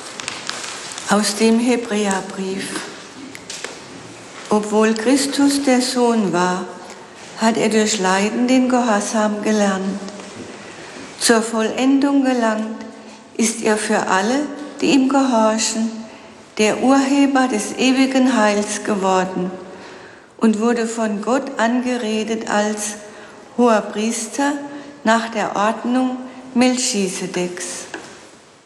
Aus dem Hebräerbrief. Obwohl Christus der Sohn war, hat er durch Leiden den Gehorsam gelernt. Zur Vollendung gelangt ist er für alle, die ihm gehorchen, der Urheber des ewigen Heils geworden und wurde von Gott angeredet als Hoherpriester nach der Ordnung Melchisedeks.